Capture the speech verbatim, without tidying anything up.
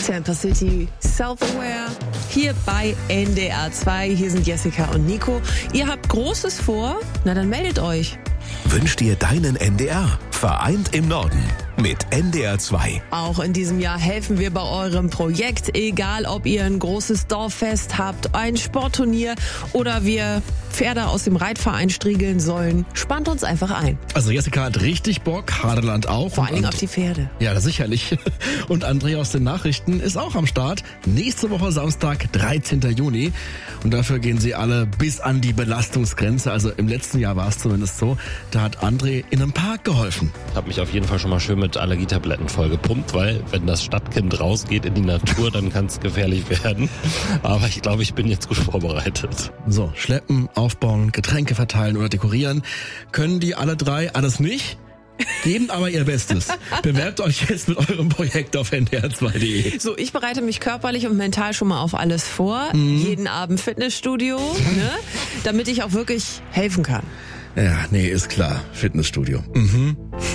Sample City, Self-Aware, hier bei N D R zwei. Hier sind Jessica und Nico. Ihr habt Großes vor? Na, dann meldet euch. Wünsch dir deinen N D R. Vereint im Norden mit N D R zwei. Auch in diesem Jahr helfen wir bei eurem Projekt. Egal, ob ihr ein großes Dorffest habt, ein Sportturnier oder wir Pferde aus dem Reitverein striegeln sollen. Spannt uns einfach ein. Also Jessica hat richtig Bock, Hadeland auch. Vor allen Dingen Und auf die Pferde. Ja, sicherlich. Und André aus den Nachrichten ist auch am Start. Nächste Woche Samstag, dreizehnten Juni. Und dafür gehen sie alle bis an die Belastungsgrenze. Also im letzten Jahr war es zumindest so. Da hat André in einem Park geholfen. Ich habe mich auf jeden Fall schon mal schön mit Allergietabletten vollgepumpt, weil wenn das Stadtkind rausgeht in die Natur, dann kann es gefährlich werden. Aber ich glaube, ich bin jetzt gut vorbereitet. So, schleppen, aufbauen, Getränke verteilen oder dekorieren. Können die alle drei alles nicht? Geben aber ihr Bestes. Bewerbt euch jetzt mit eurem Projekt auf N D R zwei punkt de. So, ich bereite mich körperlich und mental schon mal auf alles vor. Mhm. Jeden Abend Fitnessstudio, ne? Damit ich auch wirklich helfen kann. Ja, nee, ist klar. Fitnessstudio. Mhm.